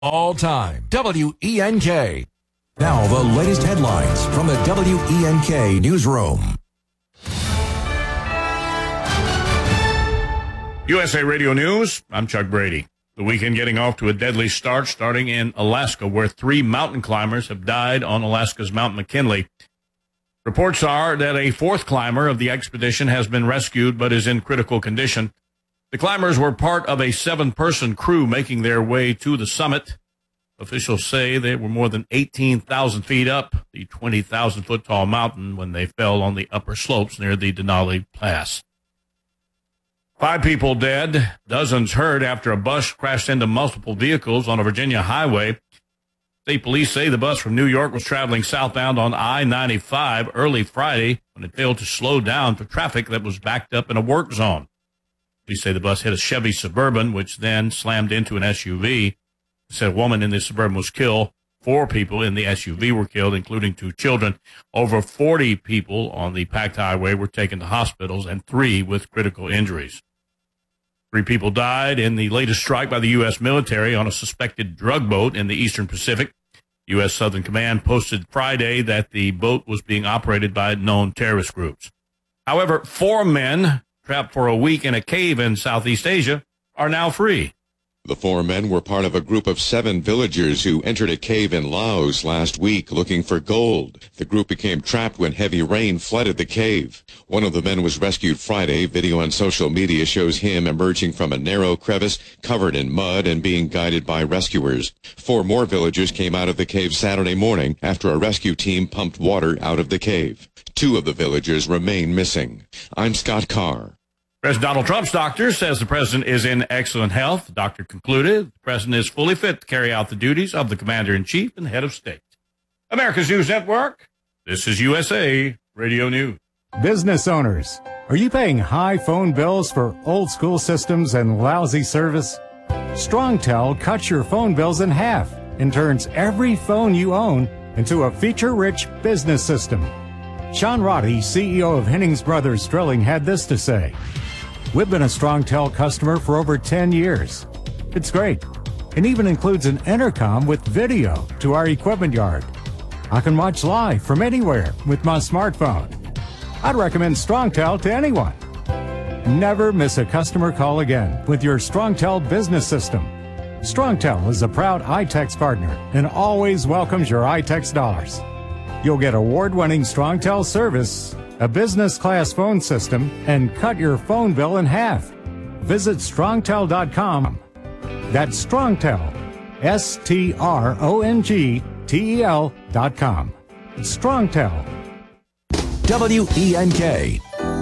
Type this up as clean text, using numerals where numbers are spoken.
All time. WENK. Now the latest headlines from the WENK newsroom. USA Radio News, I'm Chuck Brady. The weekend getting off to a deadly start, starting in Alaska, where 3 mountain climbers have died on Alaska's Mount McKinley. Reports are that a 4th climber of the expedition has been rescued but is in critical condition. The climbers were part of a 7-person crew making their way to the summit. Officials say they were more than 18,000 feet up the 20,000-foot tall mountain when they fell on the upper slopes near the Denali Pass. 5 people dead, dozens hurt after a bus crashed into multiple vehicles on a Virginia highway. State police say the bus from New York was traveling southbound on I-95 early Friday when it failed to slow down for traffic that was backed up in a work zone. Police say the bus hit a Chevy Suburban, which then slammed into an SUV. They said a woman in the Suburban was killed. 4 people in the SUV were killed, including 2 children. Over 40 people on the packed highway were taken to hospitals, and 3 with critical injuries. 3 people died in the latest strike by the U.S. military on a suspected drug boat in the Eastern Pacific. U.S. Southern Command posted Friday that the boat was being operated by known terrorist groups. However, 4 men trapped for a week in a cave in Southeast Asia are now free. The 4 men were part of a group of 7 villagers who entered a cave in Laos last week looking for gold. The group became trapped when heavy rain flooded the cave. One of the men was rescued Friday. Video on social media shows him emerging from a narrow crevice covered in mud and being guided by rescuers. 4 more villagers came out of the cave Saturday morning after a rescue team pumped water out of the cave. 2 of the villagers remain missing. I'm Scott Carr. President Donald Trump's doctor says the president is in excellent health. The doctor concluded the president is fully fit to carry out the duties of the commander-in-chief and head of state. America's News Network, this is USA Radio News. Business owners, are you paying high phone bills for old-school systems and lousy service? StrongTel cuts your phone bills in half and turns every phone you own into a feature-rich business system. Sean Roddy, CEO of Hennings Brothers Drilling, had this to say. We've been a StrongTel customer for over 10 years. It's great. It even includes an intercom with video to our equipment yard. I can watch live from anywhere with my smartphone. I'd recommend StrongTel to anyone. Never miss a customer call again with your StrongTel business system. StrongTel is a proud iTex partner and always welcomes your iTex dollars. You'll get award-winning StrongTel service, a business-class phone system, and cut your phone bill in half. Visit StrongTel.com. That's StrongTel, StrongTel.com. StrongTel. WENK.